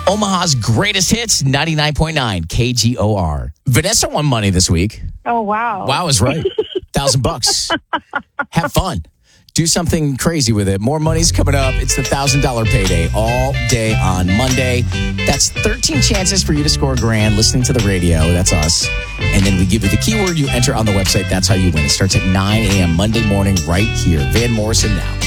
Omaha's greatest hits, 99.9 KGOR. Vanessa won money this week. Oh, wow. Wow is right. $1,000. Have fun. Do something crazy with it. More money's coming up. It's the $1,000 payday all day on Monday. That's 13 chances for you to score $1,000 listening to the radio. That's us. And then we give you the keyword you enter on the website. That's how you win. It starts at 9 a.m. Monday morning right here. Van Morrison now.